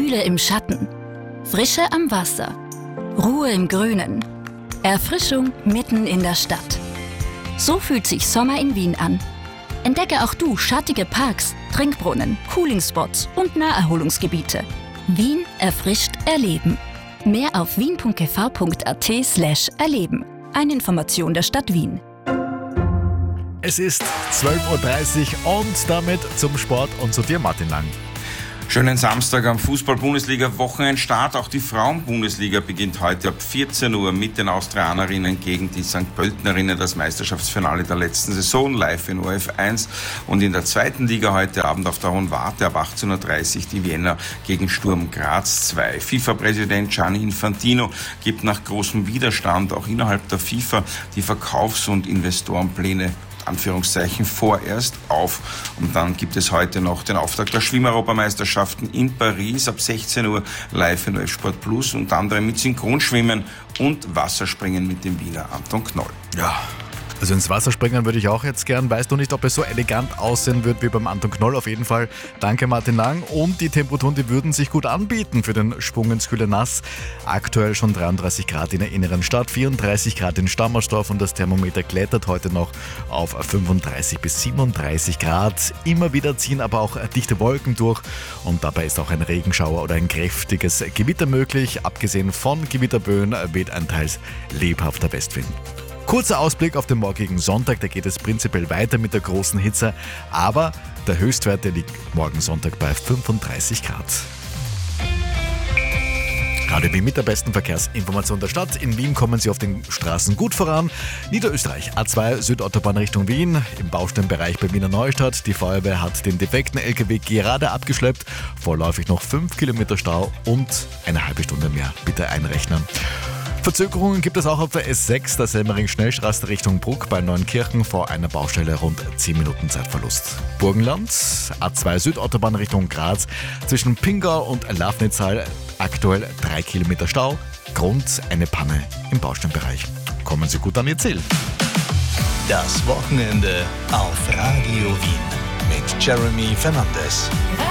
Kühle im Schatten, Frische am Wasser, Ruhe im Grünen, Erfrischung mitten in der Stadt. So fühlt sich Sommer in Wien an. Entdecke auch du schattige Parks, Trinkbrunnen, Coolingspots und Naherholungsgebiete. Wien erfrischt Erleben. Mehr auf wien.gv.at/erleben. Eine Information der Stadt Wien. Es ist 12.30 Uhr und damit zum Sport und zu dir, Martin Lang. Schönen Samstag am Fußball-Bundesliga-Wochenendstart. Auch die Frauen-Bundesliga beginnt heute ab 14 Uhr mit den Austrianerinnen gegen die St. Pöltenerinnen. Das Meisterschaftsfinale der letzten Saison live in ORF1. Und in der zweiten Liga heute Abend auf der Hohen Warte ab 18.30 Uhr die Wiener gegen Sturm Graz 2. FIFA-Präsident Gianni Infantino gibt nach großem Widerstand auch innerhalb der FIFA die Verkaufs- und Investorenpläne Anführungszeichen vorerst auf. Und dann gibt es heute noch den Auftakt der Schwimmeuropameisterschaften in Paris ab 16 Uhr live in ORF Sport Plus, unter anderem mit Synchronschwimmen und Wasserspringen mit dem Wiener Anton Knoll. Ja, also ins Wasser springen würde ich auch jetzt gern. Weißt du nicht, ob es so elegant aussehen wird wie beim Anton Knoll? Auf jeden Fall danke Martin Lang. Und die Temperaturen, die würden sich gut anbieten für den Schwung ins kühle Nass. Aktuell schon 33 Grad in der inneren Stadt, 34 Grad in Stammersdorf und das Thermometer klettert heute noch auf 35 bis 37 Grad. Immer wieder ziehen aber auch dichte Wolken durch und dabei ist auch ein Regenschauer oder ein kräftiges Gewitter möglich. Abgesehen von Gewitterböen weht ein teils lebhafter Westwind. Kurzer Ausblick auf den morgigen Sonntag, da geht es prinzipiell weiter mit der großen Hitze, aber der Höchstwert der liegt morgen Sonntag bei 35 Grad. Radio Wien mit der besten Verkehrsinformation der Stadt. In Wien kommen Sie auf den Straßen gut voran. Niederösterreich, A2 Südautobahn Richtung Wien, im Baustellenbereich bei Wiener Neustadt. Die Feuerwehr hat den defekten LKW gerade abgeschleppt. Vorläufig noch 5 Kilometer Stau und eine halbe Stunde mehr. Bitte einrechnen. Verzögerungen gibt es auch auf der S6, der Semmering-Schnellstraße Richtung Bruck bei Neunkirchen, vor einer Baustelle rund 10 Minuten Zeitverlust. Burgenland, A2 Südautobahn Richtung Graz, zwischen Pingau und Lafnitzal aktuell 3 Kilometer Stau, Grund eine Panne im Baustellenbereich. Kommen Sie gut an Ihr Ziel. Das Wochenende auf Radio Wien mit Jeremy Fernandes.